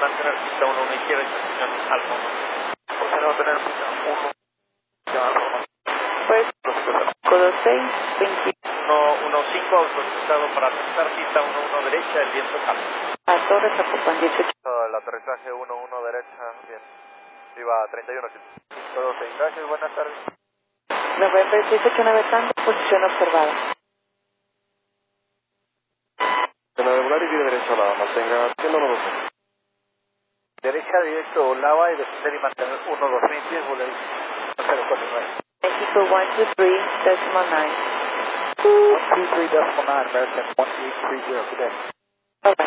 mantener pista 1 izquierda, estación Alfa. Usted va a tener pista 1, ya Alfa. Pues, 526, 20. 115, autorizado para aterrizar pista 11 derecha, el viento calma. A Torres, Zapopan, 18. El aterrizaje 11 derecha, bien. Viva 31. Todo bien, gracias, buenas tardes. November 689 Tango, posición observada. En la regular y vía derecha Lava, mantenga cielo 12. Derecha directo Lava y descender y mantener 12010, volver 049. México 123.9. 123.9, American 1830, good day.